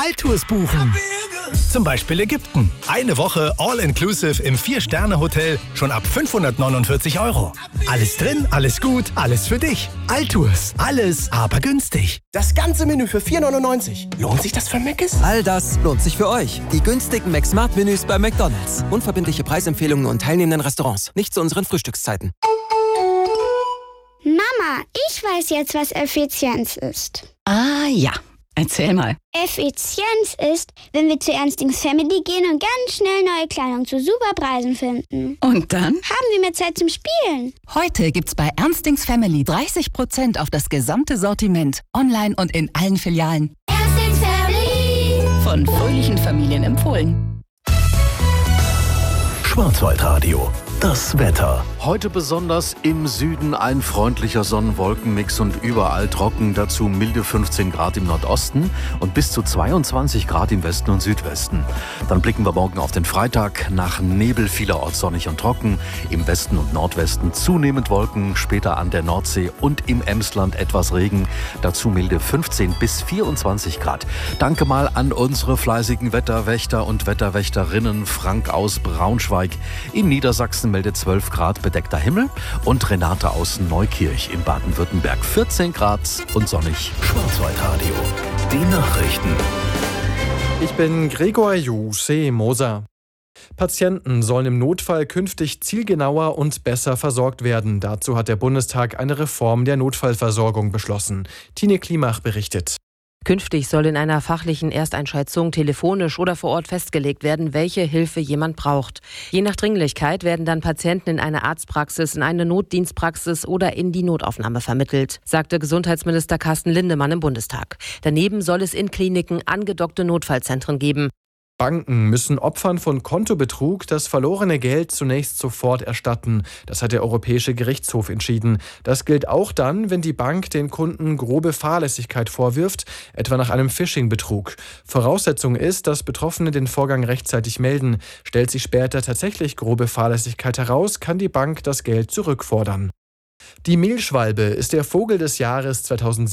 Altours buchen. Zum Beispiel Ägypten. Eine Woche All-Inclusive im 4-Sterne-Hotel schon ab 549 €. Alles drin, alles gut, alles für dich. Altours. Alles, aber günstig. Das ganze Menü für 4,99. Lohnt sich das für Mc's? All das lohnt sich für euch. Die günstigen McSmart-Menüs bei McDonald's. Unverbindliche Preisempfehlungen und teilnehmenden Restaurants. Nicht zu unseren Frühstückszeiten. Mama, ich weiß jetzt, was Effizienz ist. Ah ja, erzähl mal. Effizienz ist, wenn wir zu Ernstings Family gehen und ganz schnell neue Kleidung zu super Preisen finden. Und dann? Haben wir mehr Zeit zum Spielen. Heute gibt's bei Ernstings Family 30% auf das gesamte Sortiment. Online und in allen Filialen. Ernstings Family. Von fröhlichen Familien empfohlen. Schwarzwaldradio. Das Wetter. Heute besonders im Süden ein freundlicher Sonn-Wolken-Mix und überall trocken, dazu milde 15 Grad im Nordosten und bis zu 22 Grad im Westen und Südwesten. Dann blicken wir morgen auf den Freitag. Nach Nebel vielerorts sonnig und trocken, im Westen und Nordwesten zunehmend Wolken, später an der Nordsee und im Emsland etwas Regen, dazu milde 15 bis 24 Grad. Danke mal an unsere fleißigen Wetterwächter und Wetterwächterinnen. Frank aus Braunschweig in Niedersachsen meldet 12 Grad bedeckter Himmel und Renate aus Neukirch in Baden-Württemberg 14 Grad und sonnig. Schwarzwaldradio. Die Nachrichten. Ich bin Gregor Moser. Patienten sollen im Notfall künftig zielgenauer und besser versorgt werden. Dazu hat der Bundestag eine Reform der Notfallversorgung beschlossen. Tine Klimach berichtet. Künftig soll in einer fachlichen Ersteinschätzung telefonisch oder vor Ort festgelegt werden, welche Hilfe jemand braucht. Je nach Dringlichkeit werden dann Patienten in eine Arztpraxis, in eine Notdienstpraxis oder in die Notaufnahme vermittelt, sagte Gesundheitsminister Carsten Lindemann im Bundestag. Daneben soll es in Kliniken angedockte Notfallzentren geben. Banken müssen Opfern von Kontobetrug das verlorene Geld zunächst sofort erstatten. Das hat der Europäische Gerichtshof entschieden. Das gilt auch dann, wenn die Bank den Kunden grobe Fahrlässigkeit vorwirft, etwa nach einem Phishing-Betrug. Voraussetzung ist, dass Betroffene den Vorgang rechtzeitig melden. Stellt sich später tatsächlich grobe Fahrlässigkeit heraus, kann die Bank das Geld zurückfordern. Die Mehlschwalbe ist der Vogel des Jahres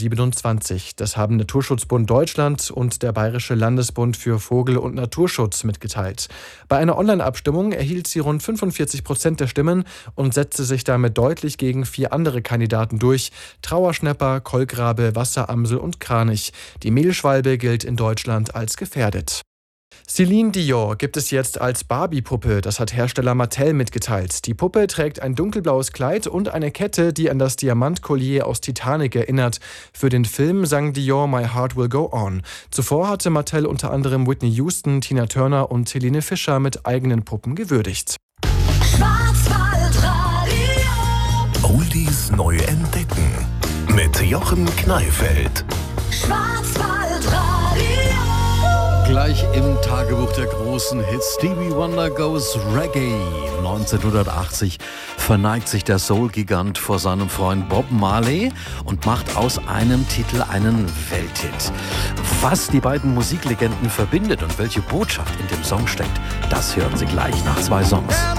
2027. Das haben Naturschutzbund Deutschland und der Bayerische Landesbund für Vogel- und Naturschutz mitgeteilt. Bei einer Online-Abstimmung erhielt sie rund 45% der Stimmen und setzte sich damit deutlich gegen 4 andere Kandidaten durch: Trauerschnäpper, Kolkrabe, Wasseramsel und Kranich. Die Mehlschwalbe gilt in Deutschland als gefährdet. Céline Dion gibt es jetzt als Barbie-Puppe, das hat Hersteller Mattel mitgeteilt. Die Puppe trägt ein dunkelblaues Kleid und eine Kette, die an das Diamantkollier aus Titanic erinnert. Für den Film sang Dion My Heart Will Go On. Zuvor hatte Mattel unter anderem Whitney Houston, Tina Turner und Helene Fischer mit eigenen Puppen gewürdigt. Schwarzwaldradio. Oldies neu entdecken. Mit Jochen Kneifeld. Gleich im Tagebuch der großen Hits. Stevie Wonder Goes Reggae. 1980 verneigt sich der Soul-Gigant vor seinem Freund Bob Marley und macht aus einem Titel einen Welthit. Was die beiden Musiklegenden verbindet und welche Botschaft in dem Song steckt, das hören Sie gleich nach 2 Songs.